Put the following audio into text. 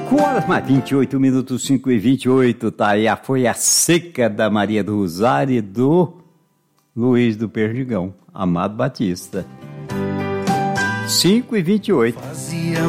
5 horas, mais 28 minutos, 5:28, tá aí, foi a seca da Maria do Rosário e do Luiz do Perdigão, Amado Batista. 5:28. Fazia